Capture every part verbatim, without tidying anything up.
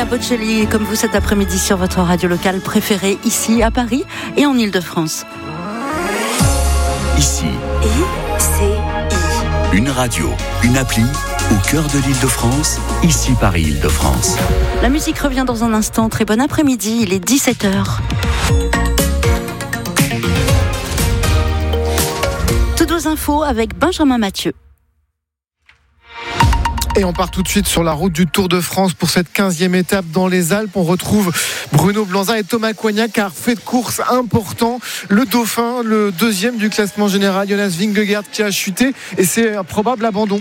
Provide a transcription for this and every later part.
Andrea Bocelli, comme vous cet après-midi sur votre radio locale préférée, ici à Paris et en Ile-de-France. Ici, I C I. Une radio, une appli, au cœur de l'Île-de-France, ici Paris Île-de-France. La musique revient dans un instant. Très bon après-midi, il est dix-sept heures. Toutes vos infos avec Benjamin Mathieu. Et on part tout de suite sur la route du Tour de France pour cette quinzième étape dans les Alpes. On retrouve Bruno Blanza et Thomas Coignac, car fait de course important. Le Dauphin, le deuxième du classement général, Jonas Vingegaard, qui a chuté, et c'est un probable abandon.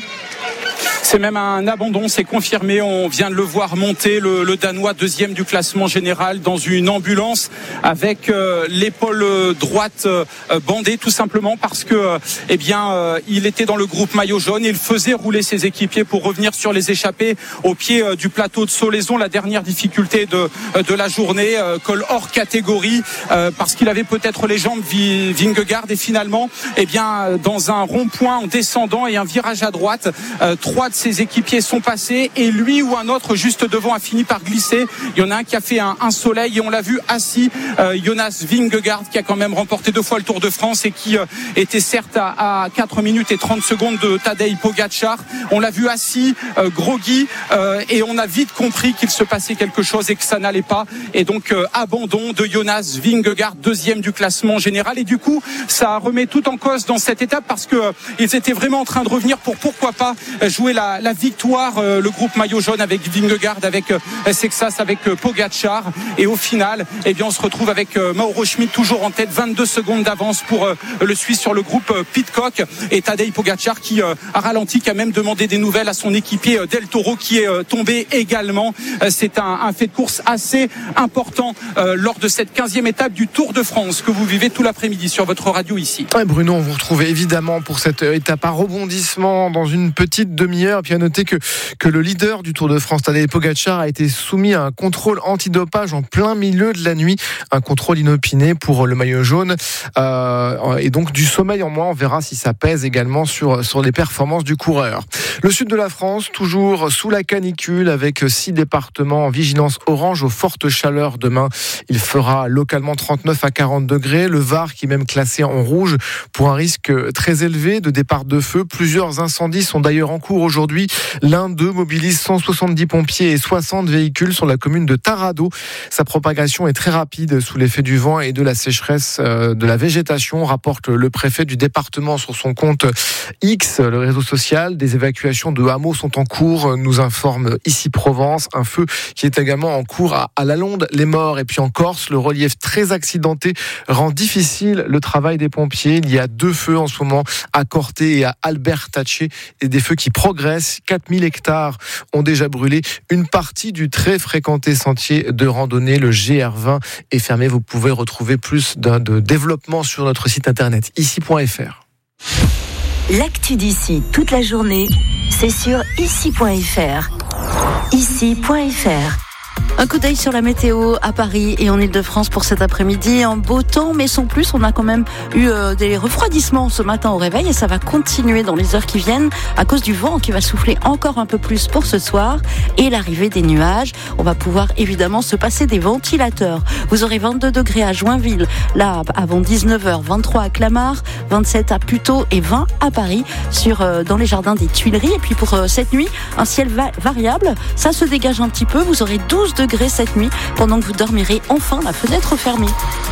C'est même un abandon, c'est confirmé. On vient de le voir monter, le, le Danois deuxième du classement général, dans une ambulance avec euh, l'épaule droite euh, bandée, tout simplement parce que, euh, eh bien, euh, il était dans le groupe maillot jaune. Il faisait rouler ses équipiers pour revenir sur les échappées au pied euh, du plateau de Solaison. La dernière difficulté de de la journée, euh, col hors catégorie, euh, parce qu'il avait peut-être les jambes Vingegaard, et finalement, eh bien, dans un rond-point en descendant et un virage à droite, euh, trois de ses équipiers sont passés et lui ou un autre juste devant a fini par glisser. Il y en a un qui a fait un, un soleil et on l'a vu assis, euh, Jonas Vingegaard, qui a quand même remporté deux fois le Tour de France et qui euh, était certes à, à quatre minutes et trente secondes de Tadej Pogačar. On l'a vu assis, euh, groggy, euh, et on a vite compris qu'il se passait quelque chose et que ça n'allait pas. Et donc euh, abandon de Jonas Vingegaard, deuxième du classement général. Et du coup, ça remet tout en cause dans cette étape parce que euh, ils étaient vraiment en train de revenir pour pourquoi pas jouer la La, la victoire, euh, le groupe maillot jaune avec Vingegaard, avec euh, Sexas, avec euh, Pogačar, et au final, eh bien, on se retrouve avec euh, Mauro Schmid toujours en tête, vingt-deux secondes d'avance pour euh, le Suisse sur le groupe euh, Pidcock, et Tadej Pogačar qui euh, a ralenti, qui a même demandé des nouvelles à son équipier euh, Del Toro, qui est euh, tombé également. Euh, c'est un, un fait de course assez important euh, lors de cette quinzième étape du Tour de France que vous vivez tout l'après-midi sur votre radio ici. Ouais, Bruno, on vous retrouve évidemment pour cette étape à rebondissement dans une petite demi-heure. Puis à noter que, que le leader du Tour de France, Tadej Pogačar, a été soumis à un contrôle antidopage en plein milieu de la nuit. Un contrôle inopiné pour le maillot jaune. Euh, et donc du sommeil en moins, on verra si ça pèse également sur, sur les performances du coureur. Le sud de la France, toujours sous la canicule, avec six départements en vigilance orange aux fortes chaleurs demain. Il fera localement trente-neuf à quarante degrés. Le Var qui est même classé en rouge pour un risque très élevé de départ de feu. Plusieurs incendies sont d'ailleurs en cours aujourd'hui. Aujourd'hui, l'un d'eux mobilise cent soixante-dix pompiers et soixante véhicules sur la commune de Tarado. Sa propagation est très rapide sous l'effet du vent et de la sécheresse de la végétation, rapporte le préfet du département sur son compte X, le réseau social. Des évacuations de hameaux sont en cours, nous informe ici Provence. Un feu qui est également en cours à, à Lalonde, les Morts. Et puis en Corse, le relief très accidenté rend difficile le travail des pompiers. Il y a deux feux en ce moment à Corté et à Albertache, et des feux qui progressent. quatre mille hectares ont déjà brûlé. Une partie du très fréquenté sentier de randonnée, le G R vingt, est fermé. Vous pouvez retrouver plus de, de développement sur notre site internet ici point f r. L'actu d'ici toute la journée, c'est sur ici point f r. ici point f r. Un coup d'œil sur la météo à Paris et en Ile-de-France pour cet après-midi. En beau temps, mais sans plus, on a quand même eu euh, des refroidissements ce matin au réveil et ça va continuer dans les heures qui viennent à cause du vent qui va souffler encore un peu plus pour ce soir et l'arrivée des nuages. On va pouvoir évidemment se passer des ventilateurs. Vous aurez vingt-deux degrés à Joinville, là avant dix-neuf heures, vingt-trois à Clamart, vingt-sept à Puteaux et vingt à Paris, sur, euh, dans les jardins des Tuileries. Et puis pour euh, cette nuit, un ciel va- variable, ça se dégage un petit peu. Vous aurez douze degrés cette nuit pendant que vous dormirez enfin la fenêtre fermée.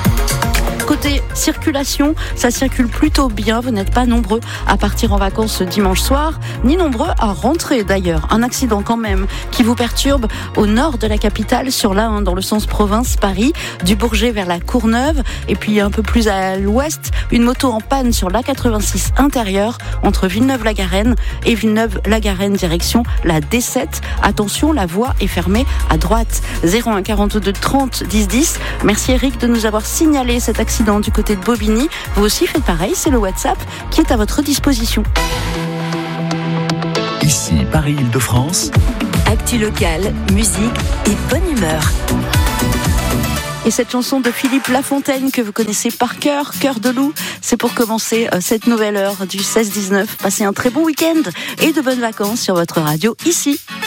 Côté circulation, ça circule plutôt bien. Vous n'êtes pas nombreux à partir en vacances ce dimanche soir, ni nombreux à rentrer d'ailleurs. Un accident quand même qui vous perturbe au nord de la capitale, sur l'A un dans le sens province-Paris, du Bourget vers la Courneuve, et puis un peu plus à l'ouest, une moto en panne sur l'A quatre-vingt-six intérieur entre Villeneuve-la-Garenne et Villeneuve-la-Garenne direction la D sept. Attention, la voie est fermée à droite. zéro un quarante-deux trente dix dix. Merci Eric de nous avoir signalé cet accident du côté de Bobigny. Vous aussi faites pareil, c'est le WhatsApp qui est à votre disposition. Ici, Paris Île-de-France. Actu locale, musique et bonne humeur. Et cette chanson de Philippe Lafontaine que vous connaissez par cœur, Cœur de loup, c'est pour commencer cette nouvelle heure du seize dix-neuf. Passez un très bon week-end et de bonnes vacances sur votre radio ici.